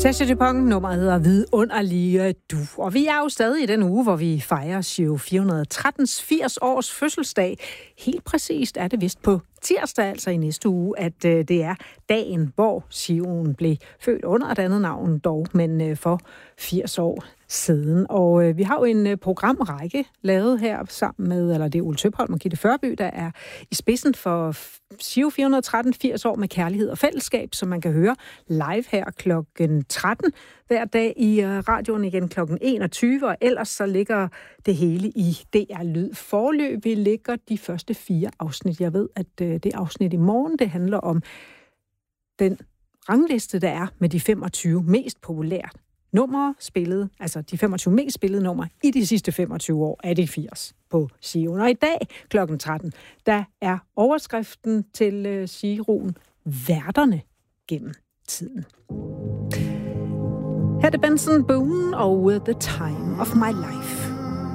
Sascha Dupont, nummeret hedder Vidunderlige Du. Og vi er jo stadig i den uge, hvor vi fejrer Giro 413's 80 års fødselsdag. Helt præcist er det vist på tirsdag, altså i næste uge, at det er dagen, hvor Giroen blev født under et andet navn dog, men for 80 år siden. Og vi har jo en programrække lavet her sammen med, eller det er Ole Tøpholm og Gitte Førby, der er i spidsen for Giro 413 80 år med kærlighed og fællesskab, som man kan høre live her klokken 13 hver dag i radioen igen klokken 21, og ellers så ligger det hele i DR Lyd. Foreløbig ligger de første 4 afsnit. Jeg ved, at det afsnit i morgen, det handler om den rangliste, der er med de 25 mest populære numre spillet, altså de 25 mest spillede numre i de sidste 25 år af de 80 på Giroen. Og i dag klokken 13, der er overskriften til Giroen værterne gennem tiden. Her er det Benson Boone og The Time of My Life.